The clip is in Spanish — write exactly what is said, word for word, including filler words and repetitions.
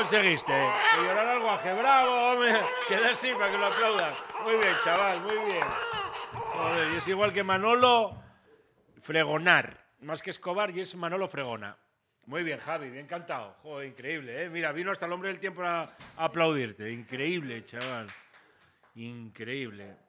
conseguiste? Que llorar al guaje. ¡Bravo, hombre! Queda así para que lo aplaudan. Muy bien, chaval, muy bien. Joder, y es igual que Manolo Fregonar. Más que Escobar, y es Manolo Fregona. Muy bien, Javi, bien cantado. Joder, increíble, ¿eh? Mira, vino hasta el hombre del tiempo a, a aplaudirte. Increíble, chaval. Increíble.